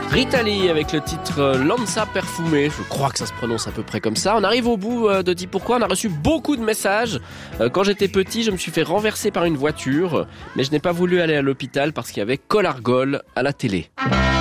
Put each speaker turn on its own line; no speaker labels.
Rita Lee avec le titre Lanza Perfumé, je crois que ça se prononce à peu près comme ça. On arrive au bout de Dis Pourquoi, on a reçu beaucoup de messages. Quand j'étais petit, je me suis fait renverser par une voiture, mais je n'ai pas voulu aller à l'hôpital parce qu'il y avait Colargol à la télé.